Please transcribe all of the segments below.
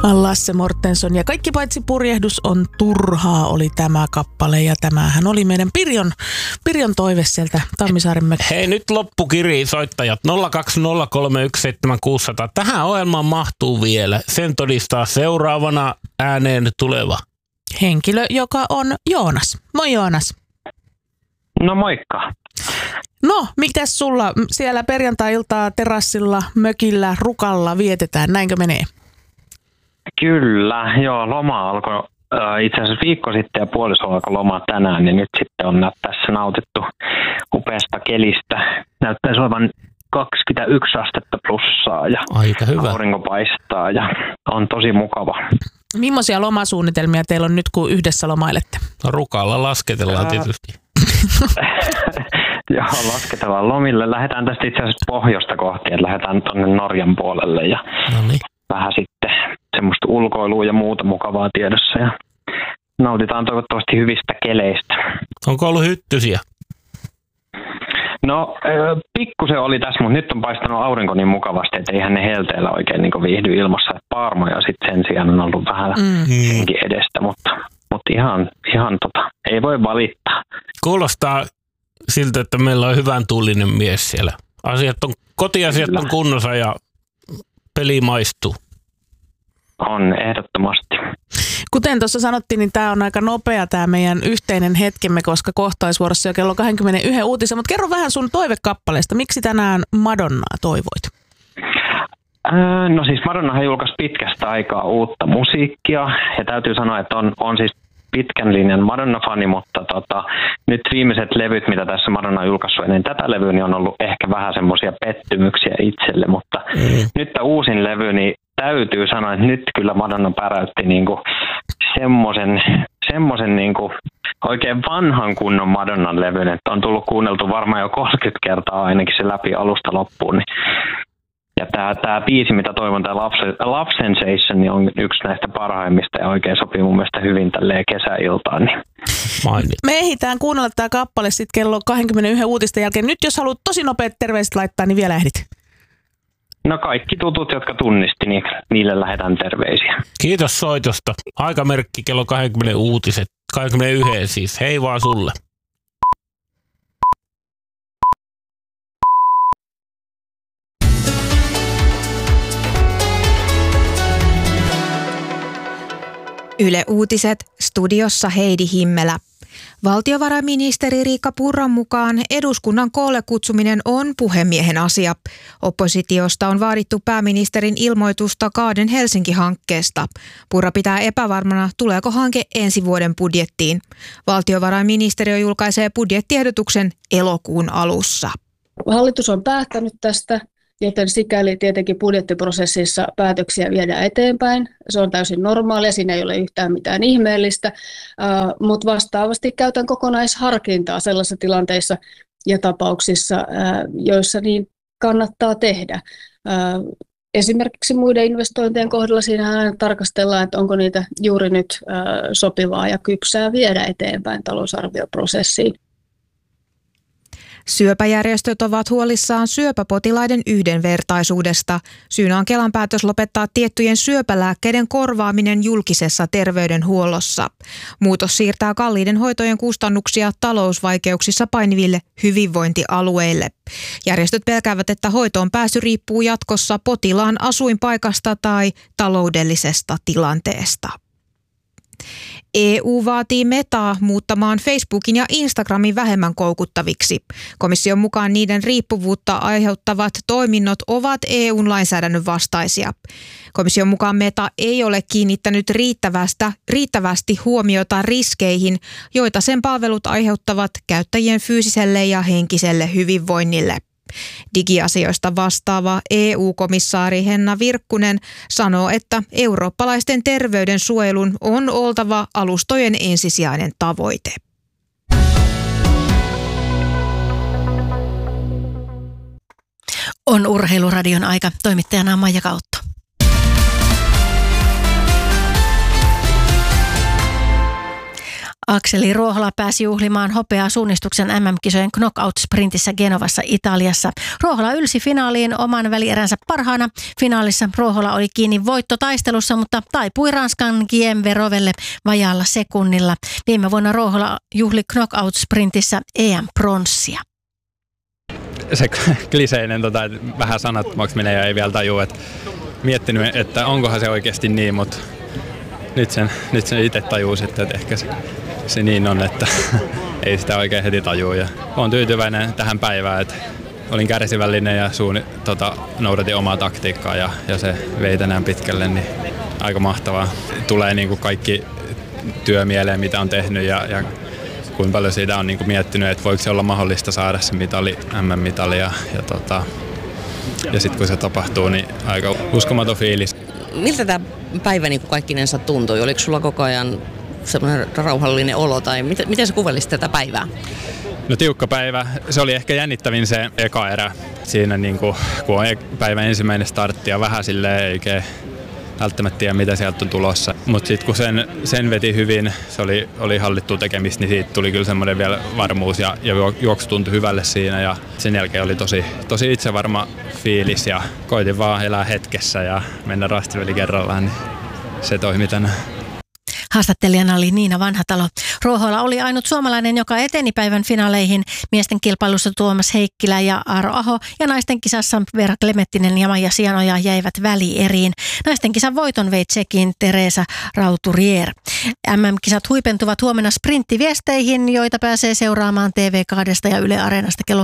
Lasse Mortenson ja Kaikki paitsi purjehdus on turhaa oli tämä kappale ja tämähän oli meidän Pirjon toive sieltä Tammisaaren mökiltä. Hei, nyt loppukiri soittajat 020317600. Tähän ohjelmaan mahtuu vielä. Sen todistaa seuraavana ääneen tuleva henkilö, joka on Joonas. Moi Joonas. No moikka. No, mitäs sulla siellä perjantai-iltaa terassilla, mökillä, rukalla vietetään? Näinkö menee? Kyllä, joo, loma alkoi itse asiassa viikko sitten ja puoliso alkoi loma tänään, niin nyt sitten on tässä nautittu upeasta kelistä. Näyttäisi olevan 21 astetta plussaa ja aika hyvä. Aurinko paistaa ja on tosi mukava. Millaisia lomasuunnitelmia teillä on nyt, kun yhdessä lomailette? No, rukalla lasketellaan tietysti. Joo, lasketellaan lomille. Lähdetään tästä itse asiassa pohjoista kohti, että lähdetään tuonne Norjan puolelle ja vähän sitten semmoista ulkoilua ja muuta mukavaa tiedossa ja nautitaan toivottavasti hyvistä keleistä. Onko ollut hyttysiä? No, pikkusen oli tässä, mutta nyt on paistanut aurinko niin mukavasti, että eihän ne helteellä oikein niin viihdy ilmassa. Paarmoja sitten sen sijaan on ollut vähän senkin edestä, mutta ihan ei voi valittaa. Kuulostaa siltä, että meillä on hyvän tuulinen mies siellä. Kotiasiat on kunnossa ja peli maistuu. On, ehdottomasti. Kuten tuossa sanottiin, niin tämä on aika nopea tämä meidän yhteinen hetkemme, koska kohtaisvuorossa jo kello 21 uutisen. Mutta kerro vähän sun toivekappaleesta. Miksi tänään Madonnaa toivoit? No siis Madonnahan julkaisi pitkästä aikaa uutta musiikkia. Ja täytyy sanoa, että on siis pitkän linjan Madonna-fani, mutta nyt viimeiset levyt, mitä tässä Madonna on julkaissut ennen tätä levyä, niin on ollut ehkä vähän semmoisia pettymyksiä itselle. Mutta nyt tämä uusin levy, niin täytyy sanoa, että nyt kyllä Madonna päräytti niinku semmoisen niinku oikein vanhan kunnon Madonnan levyn, että on tullut kuunneltu varmaan jo 30 kertaa ainakin se läpi alusta loppuun. Niin. Ja tämä biisi, mitä toivon, tämä Love Sensation, niin on yksi näistä parhaimmista ja oikein sopii mun mielestä hyvin tälleen kesäiltaan. Niin. Me ehditään kuunnella tämä kappale sitten kello 21 uutisten jälkeen. Nyt jos haluat tosi nopeat terveiset laittaa, niin vielä ehdit. No kaikki tutut, jotka tunnisti, niin niille lähetään terveisiä. Kiitos soitosta. Aikamerkki kello 20 uutiset. 21 siis. Hei vaan sulle. Yle Uutiset, studiossa Heidi Himmelä. Valtiovarainministeri Riikka Purran mukaan eduskunnan koolle kutsuminen on puhemiehen asia. Oppositiosta on vaadittu pääministerin ilmoitusta Kaaden Helsinki-hankkeesta. Purra pitää epävarmana, tuleeko hanke ensi vuoden budjettiin. Valtiovarainministeriö julkaisee budjettiehdotuksen elokuun alussa. Hallitus on päättänyt tästä, joten sikäli tietenkin budjettiprosessissa päätöksiä viedään eteenpäin. Se on täysin normaalia, siinä ei ole yhtään mitään ihmeellistä, mutta vastaavasti käytän kokonaisharkintaa sellaisissa tilanteissa ja tapauksissa, joissa niin kannattaa tehdä. Esimerkiksi muiden investointien kohdalla siinähän tarkastellaan, että onko niitä juuri nyt sopivaa ja kypsää viedä eteenpäin talousarvioprosessiin. Syöpäjärjestöt ovat huolissaan syöpäpotilaiden yhdenvertaisuudesta. Syynä on Kelan päätös lopettaa tiettyjen syöpälääkkeiden korvaaminen julkisessa terveydenhuollossa. Muutos siirtää kalliiden hoitojen kustannuksia talousvaikeuksissa painiville hyvinvointialueille. Järjestöt pelkäävät, että hoitoon pääsy riippuu jatkossa potilaan asuinpaikasta tai taloudellisesta tilanteesta. EU vaatii Metaa muuttamaan Facebookin ja Instagramin vähemmän koukuttaviksi. Komission mukaan niiden riippuvuutta aiheuttavat toiminnot ovat EU-lainsäädännön vastaisia. Komission mukaan Meta ei ole kiinnittänyt riittävästi huomiota riskeihin, joita sen palvelut aiheuttavat käyttäjien fyysiselle ja henkiselle hyvinvoinnille. Digiasioista vastaava EU-komissaari Henna Virkkunen sanoo, että eurooppalaisten terveyden suojelun on oltava alustojen ensisijainen tavoite. On Urheiluradion aika. Toimittajana on Maija Kautto. Akseli Ruohola pääsi juhlimaan hopeaa suunnistuksen MM-kisojen knockout-sprintissä Genovassa Italiassa. Ruohola ylsi finaaliin oman välieränsä parhaana. Finaalissa Ruohola oli kiinni voittotaistelussa, mutta taipui Ranskan Guillaume Verovelle vajaalla sekunnilla. Viime vuonna Ruohola juhli knockout-sprintissä EM-pronssia. Se kliseinen, vähän sanattomaksi menee ja ei vielä tajua, että miettinyt, että onkohan se oikeasti niin, mutta nyt sen itse tajuus, että ehkä se niin on, että ei sitä oikein heti tajua. Ja olen tyytyväinen tähän päivään, että olin kärsivällinen ja noudatin omaa taktiikkaa ja se vei tänään pitkälle, niin aika mahtavaa. Tulee niin kuin kaikki työ mieleen, mitä on tehnyt ja kuinka paljon siitä on niin kuin miettinyt, että voiko se olla mahdollista saada se mitali, MM-mitali ja sitten kun se tapahtuu, niin aika uskomaton fiilis. Miltä tämä päivä niin kaikkinensa tuntui? Oliko sulla koko ajan semmoinen rauhallinen olo tai miten sä kuvailisit tätä päivää? No tiukka päivä. Se oli ehkä jännittävin se eka erä. Siinä niin kun on päivän ensimmäinen startti ja vähän silleen eikä välttämättä tiedä mitä sieltä on tulossa. Mutta sitten kun sen veti hyvin, se oli hallittua tekemistä, niin siitä tuli kyllä semmoinen vielä varmuus ja juoksu tuntui hyvälle siinä. Ja sen jälkeen oli tosi itsevarma fiilis ja koitin vaan elää hetkessä ja mennä rastiveli kerrallaan, niin se toimi tänään. Haastattelijana oli Niina Vanhatalo. Ruohola oli ainut suomalainen, joka eteni päivän finaaleihin. Miesten kilpailussa Tuomas Heikkilä ja Aaro Aho ja naisten kisassa Veera Klemettinen ja Maija Sianoja jäivät välieriin. Naisten kisan voiton vei Tsekin Teresa Rauturier. MM-kisat huipentuvat huomenna sprinttiviesteihin, joita pääsee seuraamaan TV2 ja Yle Areenasta kello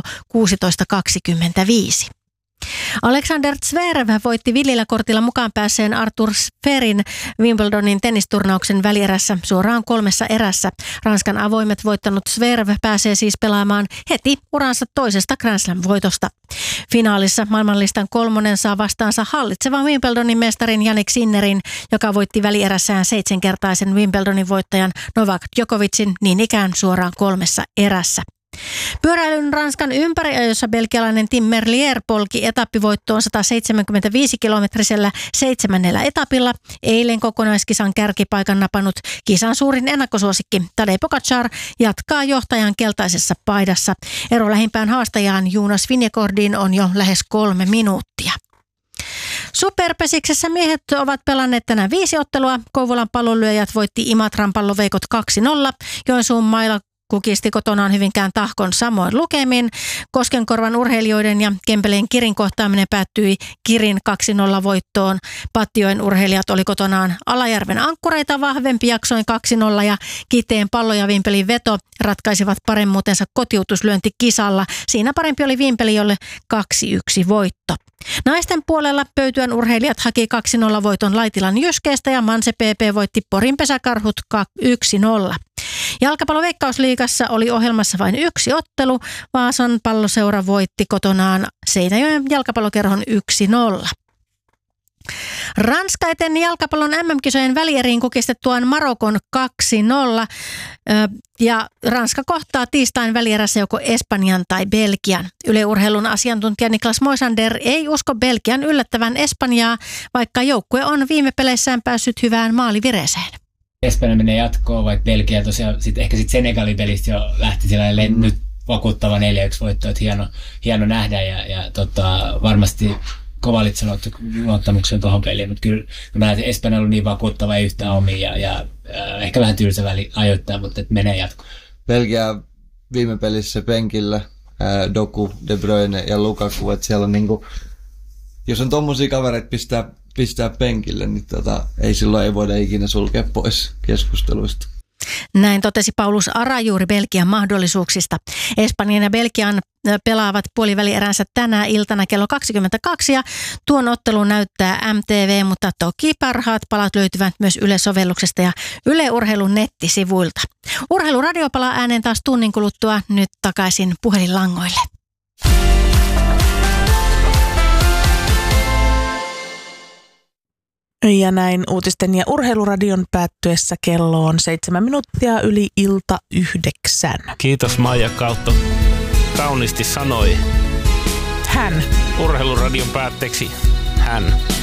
16.25. Alexander Zverev voitti villillä kortilla mukaan päässeen Arthur Sferin Wimbledonin tennisturnauksen välierässä suoraan 3 erässä. Ranskan avoimet voittanut Zverev pääsee siis pelaamaan heti uransa toisesta Grand Slam-voitosta. Finaalissa maailmanlistan 3. saa vastaansa hallitsevan Wimbledonin mestarin Jannik Sinnerin, joka voitti välierässään 7-kertaisen Wimbledonin voittajan Novak Djokovicin niin ikään suoraan 3 erässä. Pyöräilyn Ranskan ympäriajossa belgialainen Tim Merlier polki etappivoittoon 175-kilometrisellä 7. etapilla. Eilen kokonaiskisan kärkipaikan napannut kisan suurin ennakkosuosikki Tadej Pogačar jatkaa johtajan keltaisessa paidassa. Ero lähimpään haastajaan Jonas Vingegaardiin on jo lähes 3 minuuttia. Superpesiksessä miehet ovat pelanneet tänään 5 ottelua. Kouvolan pallonlyöjät voitti Imatran palloveikot 2-0. Joensuun mailla kukisti kotonaan Hyvinkään Tahkon samoin lukemin. Koskenkorvan urheilijoiden ja Kempeleen Kirin kohtaaminen päättyi Kirin 2-0 voittoon. Pattijoen urheilijat oli kotonaan Alajärven Ankkureita vahvempi jaksoin 2-0 ja Kiteen pallo ja Vimpelin veto ratkaisivat paremmuutensa kotiutuslyöntikisalla. Siinä parempi oli Vimpeli, jolle 2-1 voitto. Naisten puolella Pöytyän urheilijat haki 2-0 voiton Laitilan Jyskeestä ja Manse PP voitti Porin Pesäkarhut 1-0. Jalkapalloveikkausliigassa oli ohjelmassa vain 1 ottelu. Vaasan palloseura voitti kotonaan Seinäjoen jalkapallokerhon 1-0. Ranska eteni jalkapallon MM-kisojen välieriin kukistettuaan Marokon 2-0 ja Ranska kohtaa tiistain välierässä joko Espanjan tai Belgian. Yle Urheilun asiantuntija Niklas Moisander ei usko Belgian yllättävän Espanjaa, vaikka joukkue on viime peleissään päässyt hyvään maalivireeseen. Espanja menee jatkoon, vaikka Belgia tosiaan ehkä Senegalin pelistä jo lähti siellä nyt vakuuttava 4-1 voitto, että hieno nähdä ja varmasti Kovalitsella otti luottamuksen tuohon peliin, mutta kyllä mä näen, että Espanja on ollut niin vakuuttava, ei yhtään omia ja ehkä vähän tylsä väli ajoittaa, mutta et menee jatkoon. Belgia viime pelissä penkillä, Doku, De Bruyne ja Lukaku, että siellä on niinku, jos on tommosia kavereita pistää penkille, niin ei voida ikinä sulkea pois keskusteluista. Näin totesi Paulus Ara juuri Belgian mahdollisuuksista. Espanjan ja Belgian pelaavat puolivälieränsä tänä iltana kello 22 ja tuon ottelun näyttää MTV, mutta toki parhaat palat löytyvät myös Yle-sovelluksesta ja Yle Urheilun nettisivuilta. Urheiluradio palaa ääneen taas tunnin kuluttua, nyt takaisin puhelinlangoille. Ja näin uutisten ja urheiluradion päättyessä kello on 7 minuuttia yli ilta 9. Kiitos Maija Kautto. Kauniisti sanoi. Hän. Urheiluradion päätteeksi hän.